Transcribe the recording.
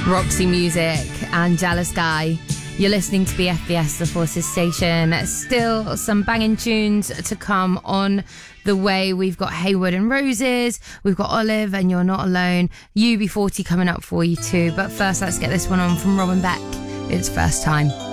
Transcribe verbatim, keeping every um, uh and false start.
Roxy Music and Jealous Guy. You're listening to B F B S, the Forces station. Still some banging tunes to come on the way. We've got Hayward and Roses, we've got Olive and You're Not Alone, U B forty coming up for you too. But first, let's get this one on from Robin Beck. It's First Time.